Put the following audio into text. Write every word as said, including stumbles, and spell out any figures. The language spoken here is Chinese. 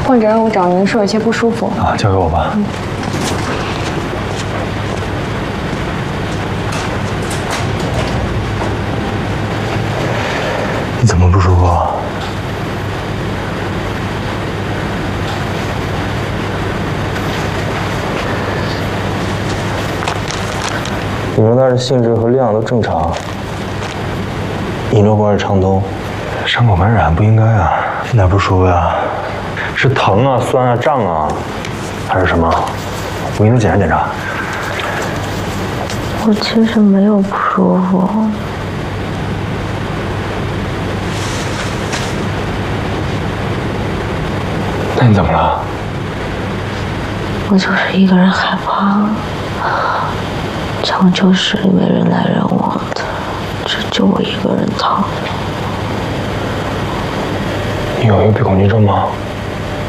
患者让我找您，说有些不舒服。 啊，交给我吧。嗯 你怎么不舒服啊？你说他的性质和量都正常，引流管是畅通，伤口感染不应该啊，哪不舒服呀？是疼啊、酸啊、胀啊，还是什么？我给你检查检查。 我其实没有不舒服。 那你怎么了？ 我就是一个人害怕，抢救室里没人来人往的，只就我一个人躺着。 你有一个鼻孔肌症吗？